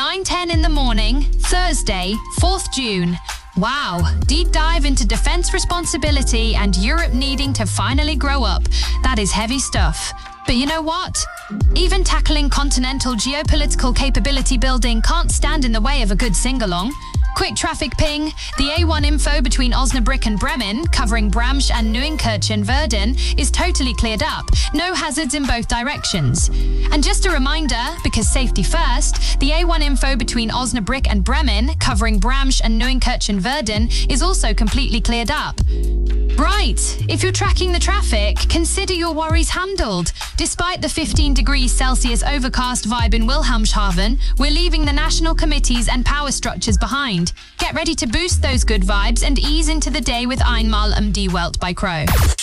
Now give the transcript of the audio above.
9:10 in the morning, Thursday, 4th June. Wow, deep dive into defense responsibility and Europe needing to finally grow up. That is heavy stuff. But you know what? Even tackling continental geopolitical capability building can't stand in the way of a good sing-along. Quick traffic ping, the A1 info between Osnabrück and Bremen, covering Bramsch and Neunkirchen-Verden, is totally cleared up. No hazards in both directions. And just a reminder, because safety first, the A1 info between Osnabrück and Bremen, covering Bramsch and Neunkirchen-Verden, is also completely cleared up. Right, if you're tracking the traffic, consider your worries handled. Despite the 15 degrees Celsius overcast vibe in Wilhelmshaven, we're leaving the national committees and power structures behind. Get ready to boost those good vibes and ease into the day with Einmal die Welt by Crow.